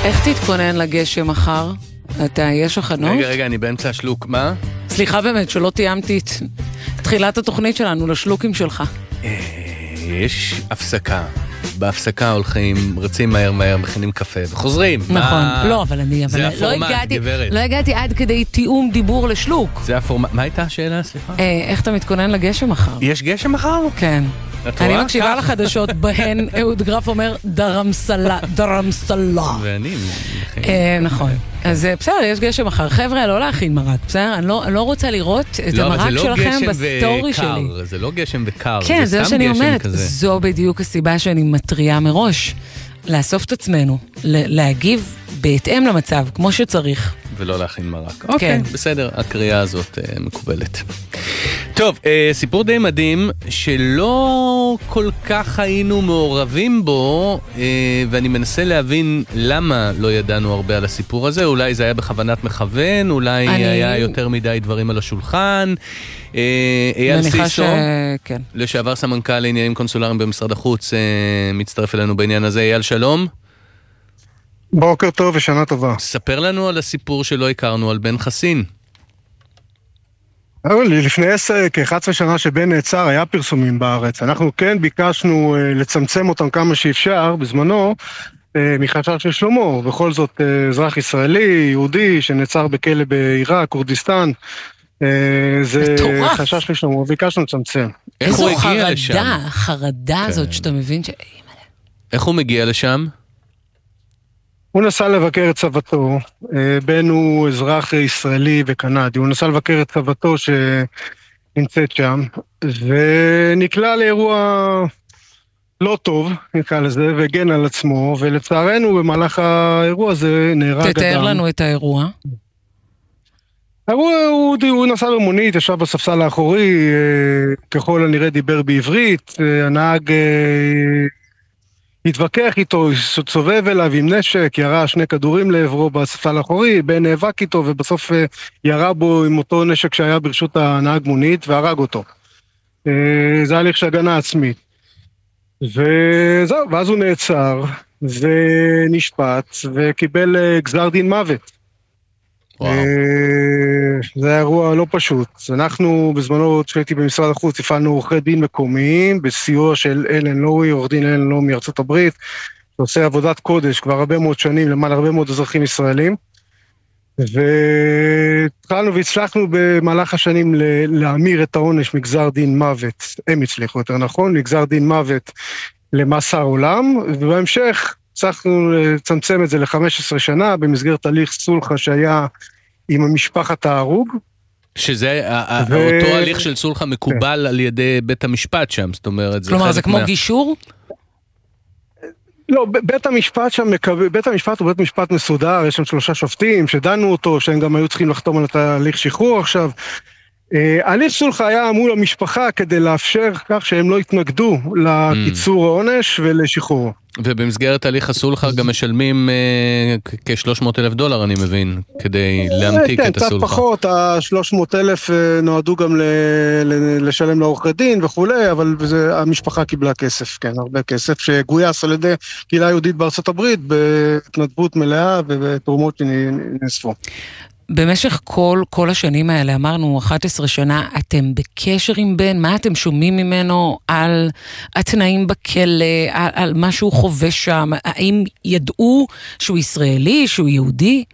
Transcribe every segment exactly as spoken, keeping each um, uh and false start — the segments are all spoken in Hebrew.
איך תתכונן לגשם מחר? אתה, יש הכנות? רגע, רגע, אני באמצע השלוק, מה? סליחה באמת שלא תיאמתי את תחילת התוכנית שלנו לשלוקים שלך. יש הפסקה. בהפסקה הולכים, רצים מהר מהר, מכינים קפה וחוזרים. נכון, לא, אבל אני... זה הפורמט, גברת. לא הגעתי עד כדי תיאום דיבור לשלוק. זה הפורמט. מה הייתה השאלה, סליחה? איך אתה מתכונן לגשם מחר? יש גשם מחר? כן. אני מקשיבה לחדשות בהן, אהוד גרף אומר דרמסלה, דרמסלה. ואני... נכון. אז בסדר, יש גשם מחר. חבר'ה, לא להכין מרק, בסדר? אני לא רוצה לראות את המרק שלכם בסטורי שלי. זה לא גשם וקר, כן, זה מה שאני אומרת. זו בדיוק הסיבה שאני מטריעה מראש. לאסוף את עצמנו, להגיב בהתאם למצב, כמו שצריך. ולא להכין מרק. אוקיי, בסדר, הקריאה הזאת מקובלת. טוב, סיפור די מדהים שלא כל כך היינו מעורבים בו, ואני מנסה להבין למה לא ידענו הרבה על הסיפור הזה. אולי זה היה בכוונת מכוון, אולי היה יותר מדי דברים על השולחן. אייל סיסו, לשעבר סמנכ"ל לעניינים קונסולריים במשרד החוץ, מצטרף אלינו בעניין הזה. אייל, שלום. בוקר טוב ושנה טובה. ספר לנו על הסיפור שלא הכרנו, על בן חסין. לפני כ-אחת עשרה שנה שבן נעצר היה פרסומים בארץ. אנחנו כן ביקשנו לצמצם אותם כמה שאפשר בזמנו, מחשש של שלמה. בכל זאת אזרח ישראלי, יהודי, שנעצר בכלא בעיראק, כורדיסטן. זה חשש של שלמה, ביקשנו לצמצם. איזו חרדה, החרדה הזאת שאתה מבין ש... איך הוא מגיע לשם? הוא נסע לבקר את סבתו, בן הוא אזרח ישראלי וקנדי, הוא נסע לבקר את סבתו שנמצאת שם, ונקלע לאירוע לא טוב, נקרא לזה, והגן על עצמו, ולצערנו במהלך האירוע הזה נהרג אדם. תתאר לנו את האירוע. האירוע הוא, הוא נסע במונית, ישב בספסל האחורי, ככל הנראה דיבר בעברית, הנהג... התווכח איתו, סובב אליו עם נשק, ירה שני כדורים לעברו בספסל האחורי, בן נאבק איתו ובסוף ירה בו עם אותו נשק שהיה ברשות הנהג מונית והרג אותו. זה הליך של הגנה עצמית. וזהו, ואז הוא נעצר ונשפט וקיבל גזר דין מוות. וואו. זה היה אירוע לא פשוט. אנחנו בזמנו, כשהייתי במשרד החוץ, הפעלנו עורכי דין מקומיים, בסיוע של אלן לואי, עורך דין אלן לואי מארצות הברית, שעושה עבודת קודש כבר הרבה מאוד שנים, למעלה הרבה מאוד אזרחים ישראלים, והתחלנו והצלחנו במהלך השנים להמיר את העונש מגזר דין מוות, הם הצליחו יותר נכון, לגזר דין מוות למאסר עולם, ובהמשך הצלחנו לצמצם את זה ל-חמש עשרה שנה, במסגרת הליך סולחה שהיה עם המשפחת ההרוג. שזה, אותו הליך של סולחה מקובל על ידי בית המשפט שם, זאת אומרת... כלומר, זה כמו גישור? לא, בית המשפט שם, בית המשפט הוא בית משפט מסודר, יש שם שלושה שופטים שדנו אותו, שהם גם היו צריכים לחתום על התהליך שחרור עכשיו. הליך סולחה היה מול המשפחה כדי לאפשר כך שהם לא התנגדו לקיצור העונש ולשחרור. ובמסגרת הליך הסולחה גם משלמים כ-שלוש מאות אלף דולר, אני מבין, כדי להמתיק את הסולחה. כן, קצת פחות, ה-שלוש מאות אלף נועדו גם לשלם לעורכי דין וכו', אבל המשפחה קיבלה כסף, כן, הרבה כסף, שגויס על ידי קהילה יהודית בארצות הברית, בהתנדבות מלאה ובתרומות שנאספו. במשך כל, כל השנים האלה, אמרנו אחת עשרה שנה, אתם בקשר עם בן, מה אתם שומעים ממנו על התנאים בכלא, על, על מה שהוא חווה שם, האם ידעו שהוא ישראלי, שהוא יהודי?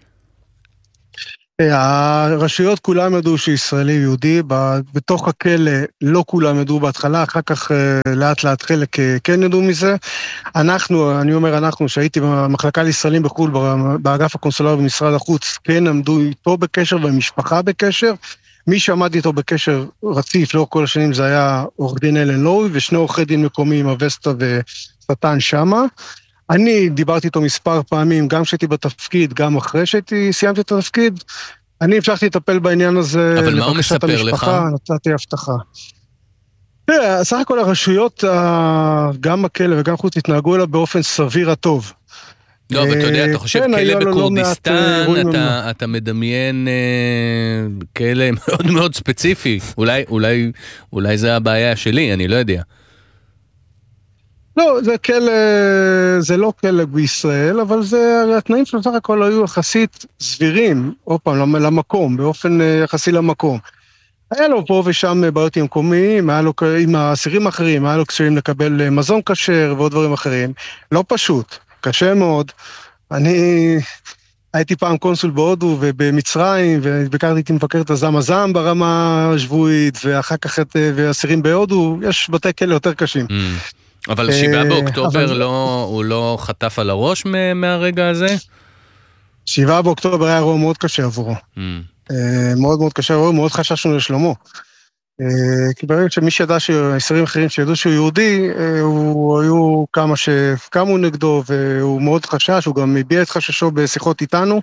הרשויות כולם ידעו שישראלי יהודי, בתוך הכלא לא כולם ידעו בהתחלה, אחר כך לאט לאט חלק כן ידעו מזה. אנחנו, אני אומר אנחנו, שהייתי במחלקה לישראלים בחו"ל, באגף הקונסולרי במשרד החוץ, כן עמדו איתו בקשר והמשפחה בקשר. מי שעמד איתו בקשר רציף לאורך כל השנים זה היה עורך דין אלן לואי, ושני עורכי דין מקומיים, אבסטה וסטן שמה. אני דיברתי איתו מספר פעמים, גם כשהייתי בתפקיד, גם אחרי שהייתי סיימתי את התפקיד, אני המשכתי לטפל בעניין הזה. אבל מה הוא מספר לך? נתתי הבטחה. תראה, סך הכל הרשויות, גם בכלא וגם חוץ, התנהגו אליו באופן סביר הטוב. לא, אבל אתה יודע, אתה חושב כלא בקורדיסטן, אתה מדמיין כלא מאוד מאוד ספציפי. אולי זה הבעיה שלי, אני לא יודע. לא, זה כלא, זה לא כלא בישראל, אבל זה, התנאים שלו סך הכל היו יחסית סבירים, עוד פעם, למקום, באופן יחסי למקום. היה לו פה ושם בעיות עם מקומיים, היה לו עם האסירים האחרים, היה לו קשיים לקבל מזון כשר ועוד דברים אחרים. לא פשוט, קשה מאוד. אני הייתי פעם קונסול בהודו ובמצרים, ובקרתי הייתי מבקר את הזם הזם ברמה השבועית, ואחר כך את האסירים בהודו, יש בתי כלא יותר קשים. אבל שבעה באוקטובר הוא לא חטף על הראש מהרגע הזה? שבעה באוקטובר היה אירוע מאוד קשה עבורו. מאוד מאוד קשה, מאוד חששנו לשלומו. כי ברגע שמי שידע שהאסירים אחרים שידעו שהוא יהודי, היו כמה שקמו נגדו, והוא מאוד חשש, הוא גם הביע את חששו בשיחות איתנו.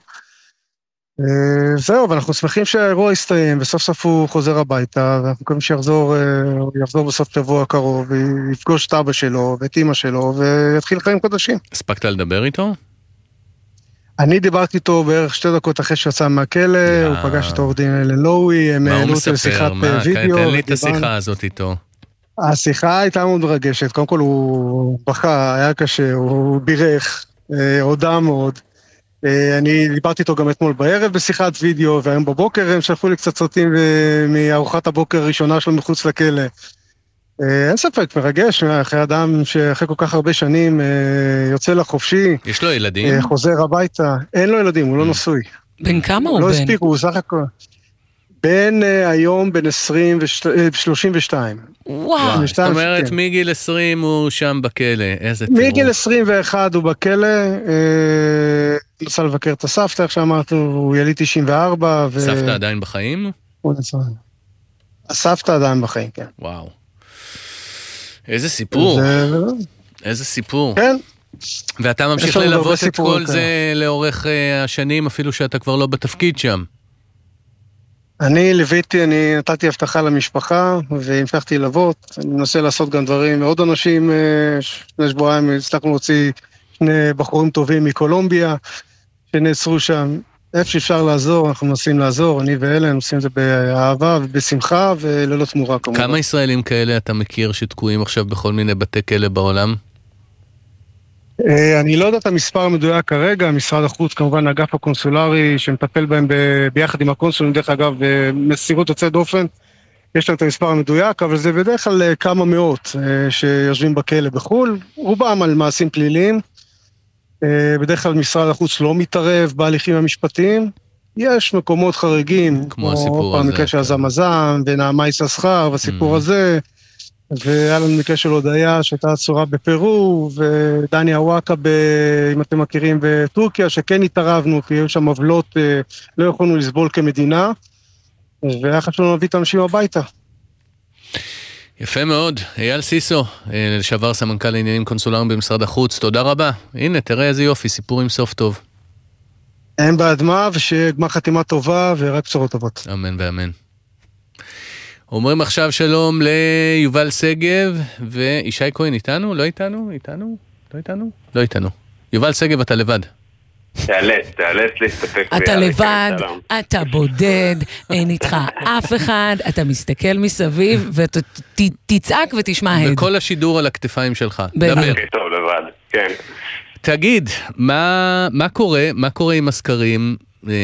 זהו, ואנחנו שמחים שהאירוע יסתיים, וסוף סוף הוא חוזר הביתה, ואנחנו מקווים שיחזור, הוא יחזור בסוף שבוע הקרוב, ויפגוש את אבא שלו, ואת אמא שלו, ויתחיל חיים קודשים. הספקת לדבר איתו? אני דיברתי איתו בערך שתי דקות אחרי שיצא מהכלא, הוא פגש את עורך דין אלן לואי, הם העלו אותו לשיחת וידאו. תן לי את השיחה הזאת איתו. השיחה הייתה מאוד מרגשת, קודם כל הוא בכה, היה קשה, הוא בירך, הודע מאוד. אני דיברתי איתו גם אתמול בערב בשיחת וידאו, והיום בבוקר הם שלחו לי קצת סרטים מארוחת הבוקר הראשונה שלו מחוץ לכלא. אין ספק, מרגש, אחרי אדם שאחרי כל כך הרבה שנים יוצא לחופשי. יש לו ילדים? חוזר הביתה. אין לו ילדים, הוא לא נשוי. בן כמה הוא בן? לא הספיק, הוא סך הכל. בן היום, בן עשרים ושלושים ושתיים. וואו. זאת אומרת, מגיל עשרים הוא שם בכלא, איזה טירוף. מגיל עשרים ואחת הוא בכלא, נסע לבקר את הסבתא, איך שאמרת, הוא יליד תשעים וארבע. סבתא עדיין בחיים? הסבתא עדיין בחיים, כן. וואו. איזה סיפור. איזה סיפור. כן. ואתה ממשיך ללוות את כל זה לאורך השנים, אפילו שאתה כבר לא בתפקיד שם. אני לוויתי, אני נתתי הבטחה למשפחה, והמשכתי ללוות. אני מנסה לעשות גם דברים מאוד אנשים, שני שבועיים הצלחנו להוציא שני בחורים טובים מקולומביה, שנעצרו שם. איפה שאפשר לעזור, אנחנו מנסים לעזור, אני ואלה, עושים את זה באהבה ובשמחה וללא תמורה כמובן. כמה ישראלים כאלה אתה מכיר שתקועים עכשיו בכל מיני בתי כלא בעולם? אני לא יודע את המספר המדויק כרגע, משרד החוץ כמובן, האגף הקונסולרי שמטפל בהם ביחד עם הקונסולים, דרך אגב, במסירות יוצאת דופן, יש להם את המספר המדויק, אבל זה בדרך כלל כמה מאות שיושבים בכלא בחול, רובם על מעשים פליליים, בדרך כלל משרד החוץ לא מתערב בהליכים המשפטיים, יש מקומות חריגים, כמו הסיפור הזה, מקרה של הזם הזם, ונעמה יששכר, והסיפור הזה, והיה לנו מקרה של הודיה שהייתה עצורה בפרו, ודני אוואקה, אם אתם מכירים, בטורקיה, שכן התערבנו, כי היו שם עוולות, לא יכולנו לסבול כמדינה, והיה חשוב להביא את האנשים הביתה. יפה מאוד, אייל סיסו, לשעבר סמנכ"ל לעניינים קונסולריים במשרד החוץ, תודה רבה. הנה, תראה איזה יופי, סיפור עם סוף טוב. אין באדמה, ושגמר חתימה טובה, ורק בשורות טובות. אמן ואמן. אומרים עכשיו שלום ליובל סגב, וישי כהן איתנו? לא איתנו? איתנו? לא איתנו? לא איתנו. יובל סגב, אתה לבד. תיאלץ, תיאלץ להסתפק. אתה לבד, אתה בודד, אין איתך אף אחד, אתה מסתכל מסביב, ותצעק ותשמע הד. וכל השידור על הכתפיים שלך. דבר. טוב, לבד, כן. תגיד, מה קורה, מה קורה עם הסקרים?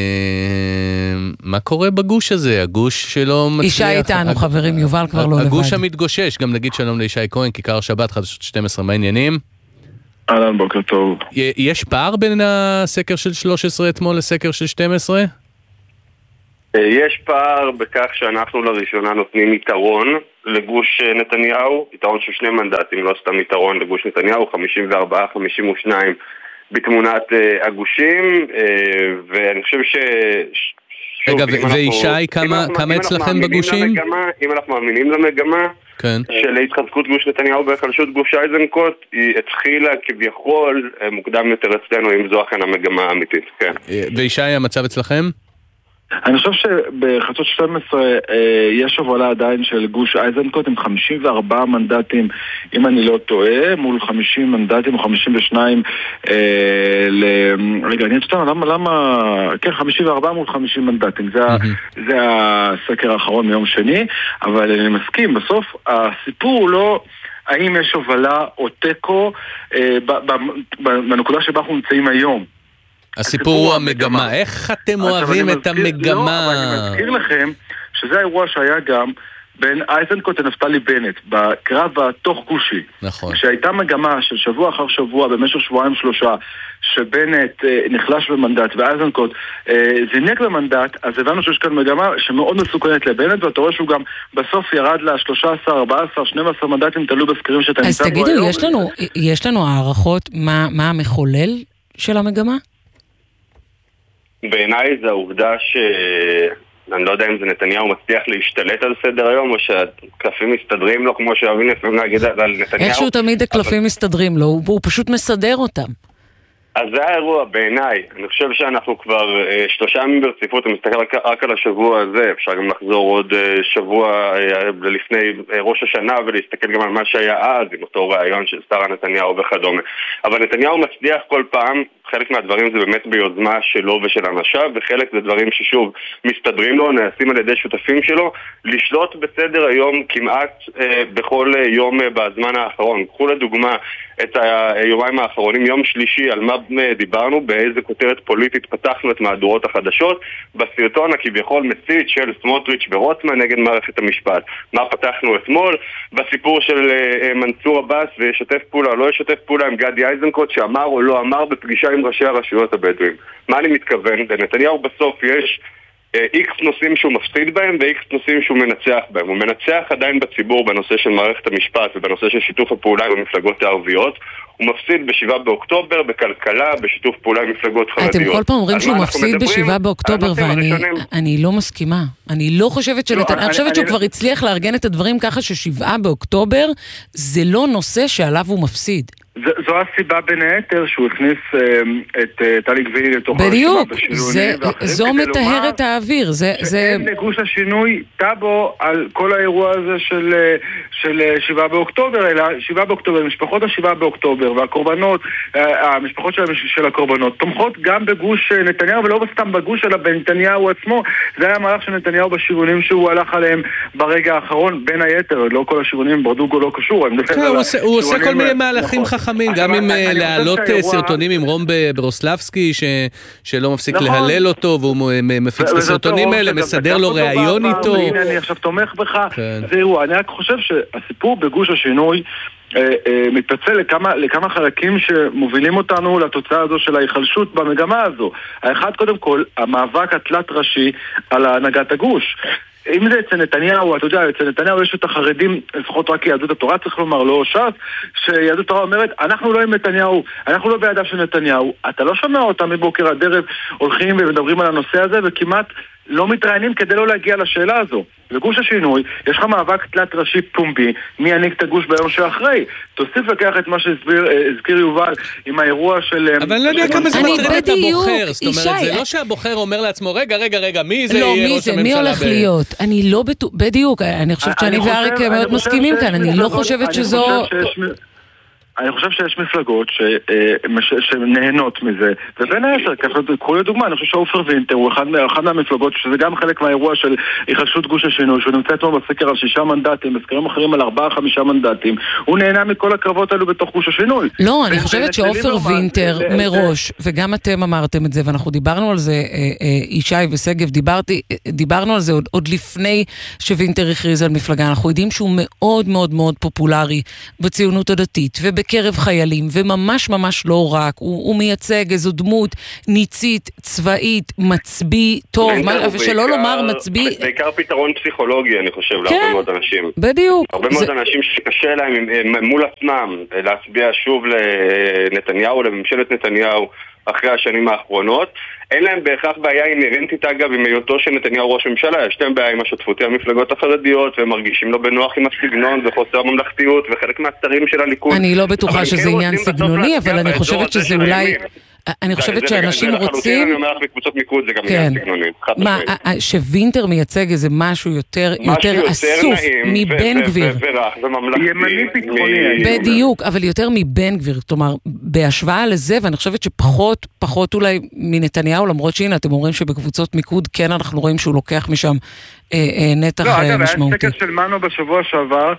מה קורה בגוש הזה? הגוש שלא מצליח... אישה איתנו, חברים, יובל כבר לא לבד. הגוש המתגושש, גם נגיד שלום לישי כהן, כיכר שבת, חדשות שתים עשרה, מה העניינים? אהלן, בוקר טוב. יש פער בין הסקר של שלוש עשרה אתמול לסקר של שתים עשרה? יש פער בכך שאנחנו לראשונה נותנים יתרון לגוש נתניהו, יתרון של שני מנדטים, לא סתם יתרון לגוש נתניהו, חמישים וארבע חמישים ושתיים בתמונת הגושים, ואני חושב ש... רגע, וישי, כמה אצלכם בגושים? אם אנחנו מאמינים למגמה של התחזקות גוש נתניהו בהחלשות גוש איזנקוט, היא התחילה כביכול מוקדם יותר אצלנו, אם זו אכן המגמה האמיתית. וישי, המצב אצלכם? אני חושב שבחדשות שתים עשרה יש הובלה עדיין של גוש איזנקוט עם חמישים וארבעה מנדטים, אם אני לא טועה, מול חמישים מנדטים או חמישים ושניים ל... רגע, אני אצטער, למה, למה... כן, חמישים וארבעה מול חמישים מנדטים, זה, זה הסקר האחרון מיום שני, אבל אני מסכים, בסוף הסיפור הוא לא... האם יש הובלה או טקו בנקודה שבה אנחנו נמצאים היום. הסיפור הוא המגמה. איך אתם אוהבים את המגמה? אני מזכיר לכם שזה האירוע שהיה גם בין איזנקוט ונפתלי בנט, בקרב התוך גושי. נכון. כשהייתה מגמה של שבוע אחר שבוע, במשך שבועיים שלושה, שבנט אה, נחלש במנדט ואיזנקוט אה, זינק במנדט, אז הבנו שיש כאן מגמה שמאוד מסוכנת לבנט, ואתה רואה שהוא גם בסוף ירד ל-שלושה עשר, ארבעה עשר, שנים עשר מנדטים, תלו בסקרים שאתה נמצא בו היום. אז תגידו, יש לנו, יש לנו הערכות מה, מה המחולל של המגמה? בעיניי זה העובדה ש... אני לא יודע אם זה נתניהו מצליח להשתלט על סדר היום, או שהקלפים מסתדרים לו, כמו שאוהבים לפעמים להגיד על נתניהו. איכשהו תמיד הקלפים אבל... מסתדרים לו, הוא, הוא פשוט מסדר אותם. אז זה האירוע בעיניי. אני חושב שאנחנו כבר אה, שלושה ימים ברציפות, אני מסתכל רק, רק על השבוע הזה, אפשר גם לחזור עוד אה, שבוע אה, לפני אה, ראש השנה, ולהסתכל גם על מה שהיה אז, עם אותו רעיון של שרה נתניהו וכדומה. אבל נתניהו מצליח כל פעם, חלק מהדברים זה באמת ביוזמה שלו ושל אנשיו, וחלק זה דברים ששוב מסתדרים לו, נעשים על ידי שותפים שלו, לשלוט בסדר היום כמעט אה, בכל אה, יום אה, בזמן האחרון. קחו לדוגמה את היומיים האחרונים, יום שלישי, על מה דיברנו, באיזה כותרת פוליטית פתחנו את מהדורות החדשות, בסרטון הכביכול מסית של סמוטריץ' ורוטמן נגד מערכת המשפט. מה פתחנו אתמול? בסיפור של אה, מנסור עבאס וישתף פעולה או לא ישתף פעולה עם גדי איזנקוט, שאמר או לא אמר בפגישה עם ראשי הרשויות הבדואים. מה אני מתכוון? לנתניהו בסוף יש איקס נושאים שהוא מפסיד בהם ואיקס נושאים שהוא מנצח בהם. הוא מנצח עדיין בציבור בנושא של מערכת המשפט ובנושא של שיתוף הפעולה עם המפלגות הערביות. הוא מפסיד בשבעה באוקטובר, בכלכלה, בשיתוף פעולה עם מפלגות חרדיות. אתם כל פעם אומרים שהוא מפסיד בשבעה באוקטובר, ואני לא מסכימה. אני לא חושבת שנתניהו, אני חושבת שהוא כבר הצליח לארגן את הדברים ככה ששבעה באוקטובר זה לא נושא שעליו הוא מפסיד. זו הסיבה בין היתר שהוא הכניס את טלי גבילי לתוך הרשימה בשילוני, זו מטהרת האוויר. שאין לגוש השינוי טאבו על כל האירוע הזה של שבעה באוקטובר, אלא שבעה באוקטובר, משפחות השבעה באוקטובר והקורבנות, המשפחות של הקורבנות תומכות גם בגוש נתניהו, ולא סתם בגוש אלא בנתניהו עצמו. זה היה מהלך של נתניהו בשילונים שהוא הלך עליהם ברגע האחרון, בין היתר, לא כל השילונים, ברדוגו לא קשור. הוא עושה כל מיני מהלכים חכמים, גם עם להעלות סרטונים עם רום ברוסלבסקי שלא מפסיק להלל אותו, והוא מפיץ את הסרטונים האלה, מסדר לו ראיון איתו. הנה, אני עכשיו תומך בך. זהו, אני רק חושב שהסיפור בגוש השינוי מתפצל לכמה, לכמה חלקים שמובילים אותנו לתוצאה הזו של ההיחלשות במגמה הזו. האחד, קודם כל, המאבק התלת ראשי על הנהגת הגוש. אם זה אצל נתניהו, אתה יודע, אצל נתניהו יש את החרדים, לפחות רק יהדות התורה צריך לומר, לא ש"ס, שיהדות התורה אומרת, אנחנו לא עם נתניהו, אנחנו לא בידיו של נתניהו. אתה לא שומע אותם מבוקר עד ערב הולכים ומדברים על הנושא הזה, וכמעט לא מתראיינים כדי לא להגיע לשאלה הזו. בגוש השינוי, יש לך מאבק תלת ראשי פומבי, מי ינהיג את הגוש ביום שאחרי. תוסיף לקח את מה שהזכיר יובל עם האירוע של... אבל אני לא יודע כמה זה מטריד את הבוחר. זאת אומרת, זה לא שהבוחר אומר לעצמו, רגע, רגע, רגע, מי זה יהיה ראש הממשלה? מי הולך להיות? אני לא בדיוק, אני חושבת שאני ואריק מאוד מסכימים כאן, אני לא חושבת שזו... אני חושב שיש מפלגות שנהנות מזה, ובין היתר, ככה קחו לדוגמה, אני חושב שעופר וינטר הוא אחד מהמפלגות, שזה גם חלק מהאירוע של היחלשות גוש השינוי, שהוא נמצא אתמול בסקר על שישה מנדטים, בסקרים אחרים על ארבעה, חמישה מנדטים, הוא נהנה מכל הקרבות האלו בתוך גוש השינוי. לא, אני חושבת שעופר וינטר מראש, וגם אתם אמרתם את זה, ואנחנו דיברנו על זה, ישי ושגב, דיברנו על זה עוד לפני שווינטר הכריז על מפלגה, אנחנו יודעים שהוא מאוד מאוד מאוד פופולרי בציונות הדתית, בקרב חיילים, וממש ממש לא רק, הוא, הוא מייצג איזו דמות ניצית, צבאית, מצביא, טוב, מה, שלא לומר מצביא... בעיקר פתרון פסיכולוגי, אני חושב, כן, להרבה מאוד אנשים. בדיוק. הרבה זה... מאוד אנשים שקשה להם מול עצמם להצביע שוב לנתניהו, לממשלת נתניהו, אחרי השנים האחרונות. אין להם בהכרח בעיה אינרנטית, אגב, עם היותו של נתניהו ראש ממשלה. יש להם בעיה עם השותפות עם המפלגות החרדיות, והם מרגישים לא בנוח עם הסגנון וחוסר הממלכתיות, וחלק מהשרים של הליכוד. אני לא בטוחה שזה עניין סגנוני, אבל אני חושבת שזה אולי... אני חושבת שאנשים רוצים... אני אומר לך בקבוצות מיקוד, זה גם עניין סגנוני. מה, שווינטר מייצג איזה משהו יותר אסוף מבן גביר. ימני ביטחוני. בדיוק, אבל יותר מבן גביר. כלומר, בהשוואה לזה, ואני חושבת שפחות, פחות אולי מנתניהו, למרות שהנה, אתם אומרים שבקבוצות מיקוד, כן, אנחנו רואים שהוא לוקח משם נתח משמעותי. לא, אגב, היה סקר של מנו בשבוע שעבר,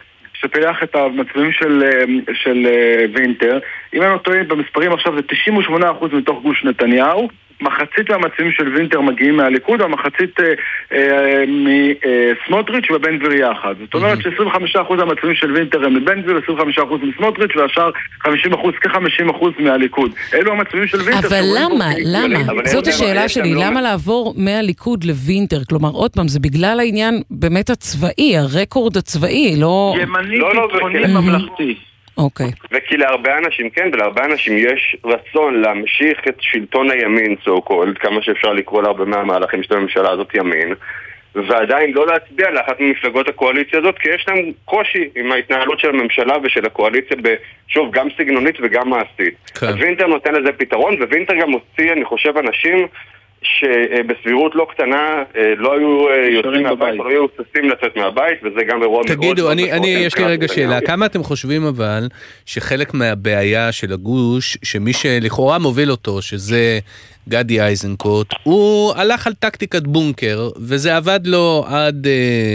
שפילח את המצביעים של, של וינטר. אם אני לא טועה, במספרים עכשיו זה תשעים ושמונה אחוז מתוך גוש נתניהו, מחצית מהמצביעים של וינטר מגיעים מהליכוד, והמחצית אה, אה, מסמוטריץ' ובן גביר יחד. זאת אומרת ש-עשרים וחמישה אחוז מהמצביעים של וינטר הם לבן גביר, עשרים וחמישה אחוז מסמוטריץ' והשאר חמישים אחוז, כ-חמישים אחוז מהליכוד. אלו המצביעים של וינטר. אבל למה? למה? זאת השאלה שלי. למה לעבור מהליכוד לוינטר? כלומר, עוד פעם, זה בגלל העניין באמת הצבאי, הרקורד הצבאי, לא... ימני ביטחוני ממלכתי. אוקיי. וכי להרבה אנשים, כן, ולהרבה אנשים יש רצון להמשיך את שלטון הימין, so called, כמה שאפשר לקרוא להרבה מהמהלכים של הממשלה הזאת ימין, ועדיין לא להצביע לאחת ממפלגות הקואליציה הזאת, כי יש להם קושי עם ההתנהלות של הממשלה ושל הקואליציה, שוב, גם סגנונית וגם מעשית. כן. אז וינטר נותן לזה פתרון, ווינטר גם הוציא, אני חושב, אנשים שבסבירות לא קטנה לא היו יוצאים מהבית, לא היו ססים לצאת מהבית, וזה גם אירוע מאוד... תגידו, אני, יש לי רגע שאלה, כמה אתם חושבים אבל שחלק מהבעיה של הגוש, שמי שלכאורה מוביל אותו, שזה גדי איזנקוט, הוא הלך על טקטיקת בונקר, וזה עבד לו עד,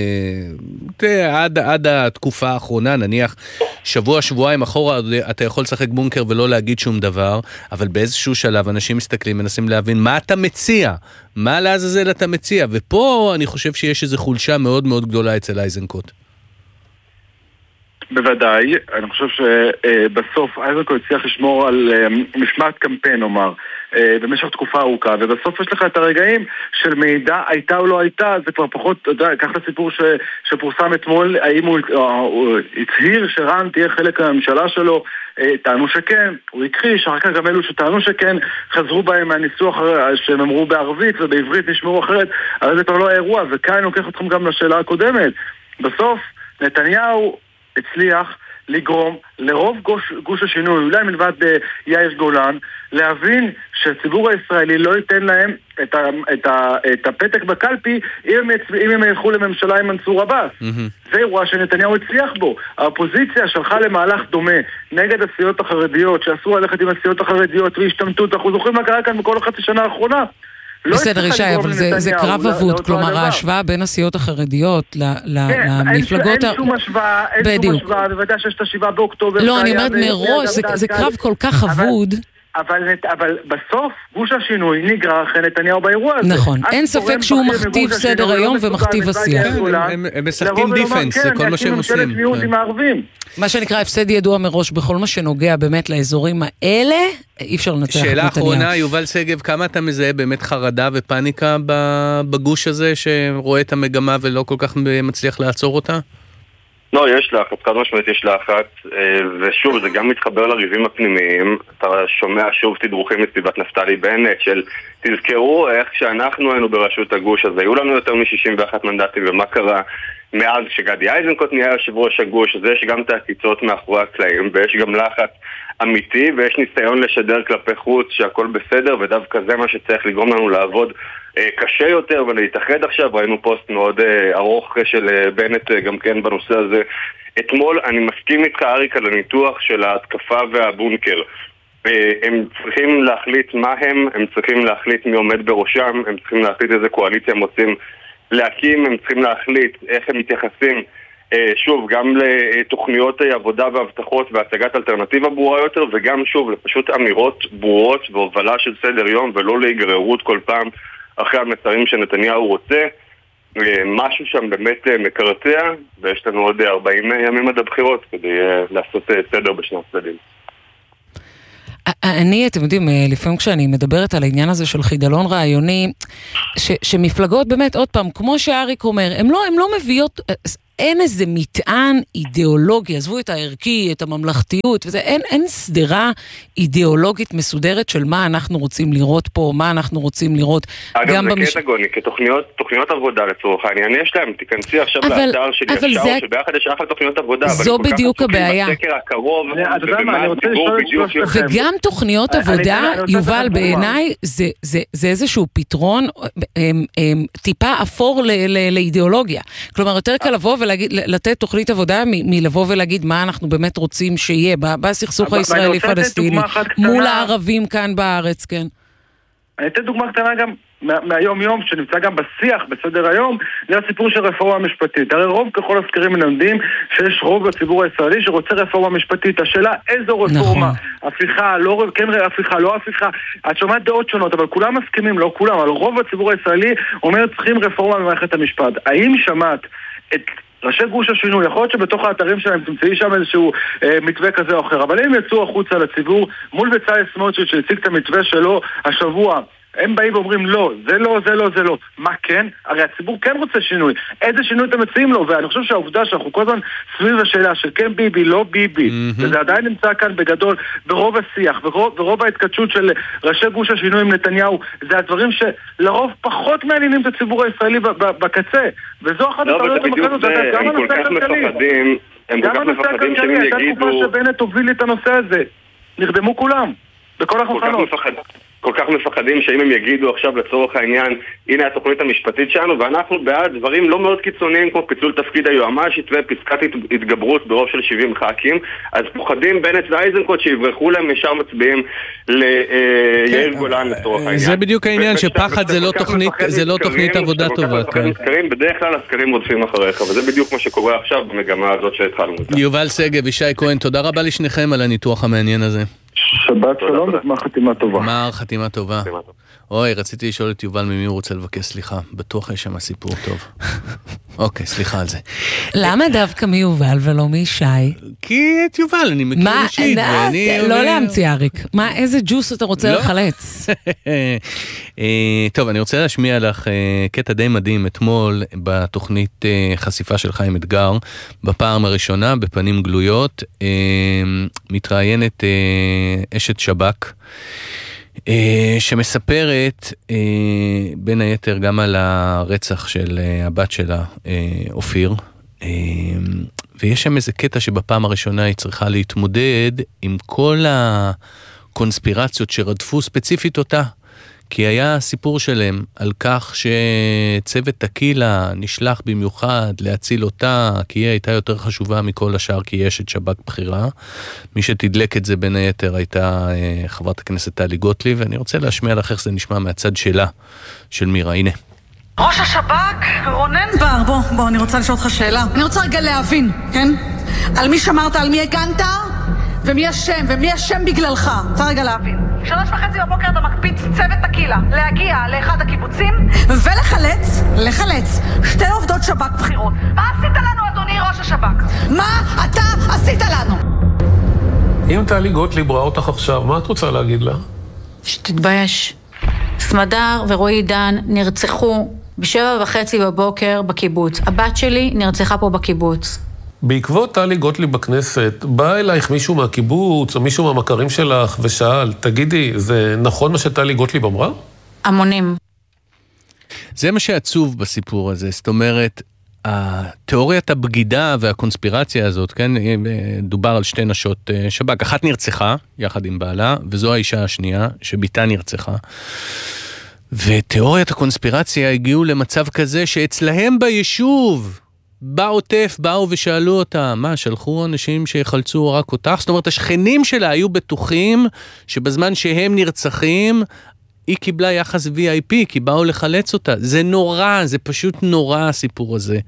עד, עד התקופה האחרונה, נניח שבוע, שבועיים אחורה, אתה יכול לשחק בונקר ולא להגיד שום דבר, אבל באיזשהו שלב אנשים מסתכלים, מנסים להבין מה אתה מציע, מה לעזאזל אתה מציע, ופה אני חושב שיש איזו חולשה מאוד מאוד גדולה אצל איזנקוט. בוודאי, אני חושב שבסוף איזנקוט הצליח לשמור על משמעת קמפיין, אומר, במשך תקופה ארוכה, ובסוף יש לך את הרגעים של מידע הייתה או לא הייתה, זה כבר פחות, אתה יודע, קח את הסיפור ש, שפורסם אתמול, האם הוא, הוא הצהיר שרן תהיה חלק מהממשלה שלו, טענו שכן, הוא הכחיש, אחר כך גם אלו שטענו שכן, חזרו בהם מהניסוח שהם אמרו בערבית ובעברית נשמעו אחרת, אבל זה כבר לא האירוע, וכאן אני לוקח אתכם גם לשאלה הקודמת. בסוף, נתניהו הצליח לגרום לרוב גוש, גוש השינוי, אולי מלבד יאיר גולן, להבין שהציבור הישראלי לא ייתן להם את, ה, את, ה, את הפתק בקלפי אם הם, אם הם ילכו לממשלה עם מנסור עבאס. Mm-hmm. זה אירוע שנתניהו הצליח בו. האופוזיציה שלחה למהלך דומה נגד הסיעות החרדיות, שאסור ללכת עם הסיעות החרדיות והשתמטות. אנחנו זוכרים מה קרה כאן בכל החצי שנה האחרונה. בסדר, ישי, אבל זה קרב אבוד, כלומר ההשוואה בין הסיעות החרדיות למפלגות... אין שום השוואה, אין שום השוואה, בוודאי שיש את השבעה באוקטובר... לא, אני אומרת מראש, זה קרב כל כך אבוד... אבל בסוף גוש השינוי נגרר אחרי נתניהו באירוע הזה. נכון, אין ספק שהוא מכתיב סדר היום ומכתיב עשייה. הם משחקים דיפנס, זה כל מה שהם עושים. מה שנקרא הפסד ידוע מראש בכל מה שנוגע באמת לאזורים האלה, אי אפשר לנצח את נתניהו. שאלה אחרונה, יובל סגב, כמה אתה מזהה באמת חרדה ופניקה בגוש הזה שרואה את המגמה ולא כל כך מצליח לעצור אותה? לא, יש לחץ, חד משמעית יש לחץ, ושוב, זה גם מתחבר לריבים הפנימיים. אתה שומע שוב תדרוכים מסביבת נפתלי בנט של תזכרו איך שאנחנו היינו בראשות הגוש הזה, היו לנו יותר מ-שישים ואחת מנדטים, ומה קרה מאז שגדי איזנקוט נהיה יושב ראש הגוש, אז יש גם את העקיצות מאחורי הקלעים, ויש גם לחץ אמיתי, ויש ניסיון לשדר כלפי חוץ שהכל בסדר, ודווקא זה מה שצריך לגרום לנו לעבוד קשה יותר ולהתאחד עכשיו. ראינו פוסט מאוד ארוך של בנט גם כן בנושא הזה אתמול. אני מסכים איתך אריק על הניתוח של ההתקפה והבונקר. הם צריכים להחליט מה הם, הם צריכים להחליט מי עומד בראשם, הם צריכים להחליט איזה קואליציה הם רוצים להקים, הם צריכים להחליט איך הם מתייחסים שוב גם לתוכניות עבודה והבטחות והצגת אלטרנטיבה ברורה יותר, וגם שוב לפשוט אמירות ברורות והובלה של סדר יום ולא להיגררות כל פעם אחרי המסרים שנתניהו רוצה. משהו שם באמת מקרטע, ויש לנו עוד ארבעים ימים עד הבחירות כדי לעשות סדר בשני הצדדים. אני, אתם יודעים, לפעמים כשאני מדברת על העניין הזה של חידלון רעיוני, ש, שמפלגות באמת, עוד פעם, כמו שאריק אומר, הם לא, הם לא מביאות... אין איזה מטען אידיאולוגי, עזבו את הערכי, את הממלכתיות, וזה, אין, אין סדרה אידיאולוגית מסודרת של מה אנחנו רוצים לראות פה, מה אנחנו רוצים לראות. אגב, גם זה במש... קטע גוני, כתוכניות, תוכניות עבודה לצורך העניין, יש להם, תיכנסי עכשיו אבל, לאתר של ישר, זה... שביחד יש אחלה תוכניות עבודה, זו בדיוק הבעיה. בסקר הקרוב, וגם תוכניות עבודה, יובל, בעיניי, זה, זה, זה איזשהו פתרון, הם, הם, טיפה אפור ל, ל, לאידיאולוגיה. כלומר, יותר קל לבוא ולהגיד, לתת תוכנית עבודה מלבוא ולהגיד מה אנחנו באמת רוצים שיהיה בסכסוך הישראלי-פלסטיני, מול הערבים כאן בארץ, כן. אני אתן דוגמה קטנה גם מהיום יום, שנמצא גם בשיח בסדר היום, זה הסיפור של רפורמה משפטית. הרי רוב ככל הסקרים מלמדים שיש רוב בציבור הישראלי שרוצה רפורמה משפטית. השאלה איזו רפורמה, הפיכה, לא, כן הפיכה, לא הפיכה, את שומעת דעות שונות, אבל כולם מסכימים, לא כולם, אבל רוב בציבור הישראלי אומר צריכים רפורמה במערכת המשפט. האם שמעת את ראשי גוש השינוי? יכול להיות שבתוך האתרים שלהם תמצאי שם איזשהו אה, מתווה כזה או אחר, אבל הם יצאו החוצה לציבור מול בצלאל סמוטריץ' שהציג את המתווה שלו השבוע, הם באים ואומרים לא, זה לא, זה לא, זה לא. מה כן? הרי הציבור כן רוצה שינוי. איזה שינוי אתם מציעים לו? ואני חושב שהעובדה שאנחנו כל הזמן סביב השאלה של כן ביבי, לא ביבי, mm-hmm. וזה עדיין נמצא כאן בגדול ברוב השיח, ברוב, ברוב ההתקדשות של ראשי גוש השינוי עם נתניהו, זה הדברים שלרוב פחות מעניינים את הציבור הישראלי בקצה. וזו אחת הטעויות המרכזיות, גם הנושא הכלכלי. גם הנושא הכלכלי, הייתה תקופה שבנט הוביל את הנושא הזה. נרדמו כולם, בכל החלטות. כל כך מפחדים שאם הם יגידו עכשיו לצורך העניין, הנה התוכנית המשפטית שלנו, ואנחנו בעד דברים לא מאוד קיצוניים כמו פיצול תפקיד היועמ"שית ופסקת התגברות ברוב של שבעים ח"כים, אז פוחדים בנט ואיזנקוט שיברחו להם ישר מצביעים ליאיר גולן לצורך העניין. זה בדיוק העניין, שפחד זה לא תוכנית עבודה טובה. בדרך כלל הסקרים רודפים אחריך, וזה בדיוק מה שקורה עכשיו במגמה הזאת שהתחלנו אותה. יובל סגב, ישי כהן, תודה רבה לשניכם על הניתוח המעניין הזה. שבת שלום וגמר חתימה טובה. גמר חתימה טובה. אוי, רציתי לשאול את יובל ממי הוא רוצה לבקש סליחה. בטוח יש שם סיפור טוב. אוקיי, סליחה על זה. למה דווקא מיובל ולא מישי? כי את יובל, אני מכיר אישית. לא להמציא אריק. מה, איזה ג'וס אתה רוצה לחלץ? טוב, אני רוצה להשמיע לך קטע די מדהים אתמול בתוכנית חשיפה של חיים אתגר, בפעם הראשונה, בפנים גלויות, מתראיינת אשת שב"כ, שמספרת בין היתר גם על הרצח של הבת שלה, אופיר, ויש שם איזה קטע שבפעם הראשונה היא צריכה להתמודד עם כל הקונספירציות שרדפו ספציפית אותה, כי היה סיפור שלהם על כך שצוות טקילה נשלח במיוחד להציל אותה, כי היא הייתה יותר חשובה מכל השאר, כי יש את שב"כ בחירה. מי שתדלק את זה בין היתר הייתה חברת הכנסת טלי גוטליב, ואני רוצה להשמיע לך איך זה נשמע מהצד שלה, של מירה. הנה. ראש השב"כ, רונן בר, בוא, בוא, אני רוצה לשאול אותך שאלה. אני רוצה רגע להבין, כן? על מי שמרת, על מי הגנת, ומי השם, ומי השם בגללך. רוצה רגע להבין. שלוש וחצי בבוקר אתה מקפיץ צוות טקילה להגיע לאחד הקיבוצים ולחלץ, לחלץ שתי עובדות שב"כ בחירות. מה עשית לנו, אדוני ראש השב"כ? מה אתה עשית לנו? אם טלי גוטליב ראה אותך עכשיו, מה את רוצה להגיד לה? שתתבייש. סמדר ורועי דן נרצחו בשבע וחצי בבוקר בקיבוץ. הבת שלי נרצחה פה בקיבוץ. בעקבות טלי גוטליב בכנסת, בא אלייך מישהו מהקיבוץ או מישהו מהמכרים שלך ושאל, תגידי, זה נכון מה שטלי גוטליב אמרה? המונים. זה מה שעצוב בסיפור הזה, זאת אומרת, התיאוריית הבגידה והקונספירציה הזאת, כן, דובר על שתי נשות שב"כ, אחת נרצחה יחד עם בעלה, וזו האישה השנייה שביתה נרצחה. ותיאוריית הקונספירציה הגיעו למצב כזה שאצלהם ביישוב, בעוטף, באו ושאלו אותה, מה, שלחו אנשים שיחלצו רק אותך? זאת אומרת, השכנים שלה היו בטוחים שבזמן שהם נרצחים, היא קיבלה יחס וי איי פי, כי באו לחלץ אותה. זה נורא, זה פשוט נורא הסיפור הזה.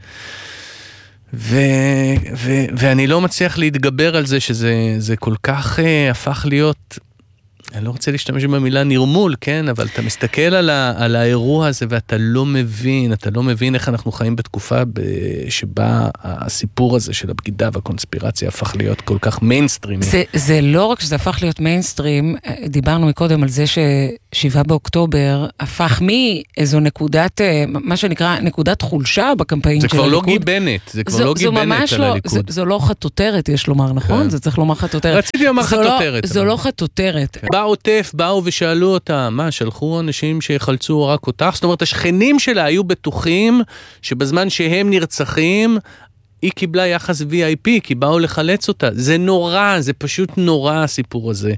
ו, ו, ואני לא מצליח להתגבר על זה שזה זה כל כך uh, הפך להיות, אני לא רוצה להשתמש במילה נרמול, כן? אבל אתה מסתכל על, ה, על האירוע הזה ואתה לא מבין, אתה לא מבין איך אנחנו חיים בתקופה שבה הסיפור הזה של הבגידה והקונספירציה הפך להיות כל כך מיינסטרימי. זה, זה לא רק שזה הפך להיות מיינסטרים, דיברנו מקודם על זה ששבעה באוקטובר הפך מאיזו נקודת, מה שנקרא נקודת חולשה בקמפיין של הליכוד. זה כבר לא גיבנת, זה כבר לא גיבנת על הליכוד. זה, זו לא חטוטרת, יש לומר, נכון? כן. זה צריך לומר חטוטרת. רציתי לומר חטוטרת. זו לא חטוטרת. בעוטף, באו ושאלו אותה, מה, שלחו אנשים שיחלצו רק אותך? זאת אומרת, השכנים שלה היו בטוחים שבזמן שהם נרצחים, היא קיבלה יחס וי איי פי, כי באו לחלץ אותה. זה נורא, זה פשוט נורא הסיפור הזה.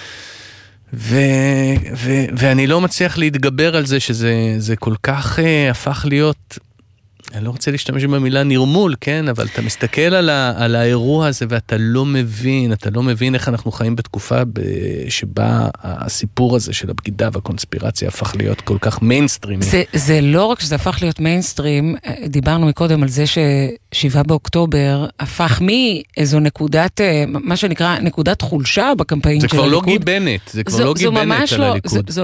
ו, ו, ואני לא מצליח להתגבר על זה שזה זה כל כך uh, הפך להיות, אני לא רוצה להשתמש במילה נרמול, כן? אבל אתה מסתכל על, ה, על האירוע הזה ואתה לא מבין, אתה לא מבין איך אנחנו חיים בתקופה שבה הסיפור הזה של הבגידה והקונספירציה הפך להיות כל כך מיינסטרימי. זה, זה לא רק שזה הפך להיות מיינסטרים, דיברנו מקודם על זה ששבעה באוקטובר הפך מאיזו נקודת, מה שנקרא נקודת חולשה בקמפיין של הליכוד. זה כבר לא גיבנת, זה כבר לא גיבנת על הליכוד. זו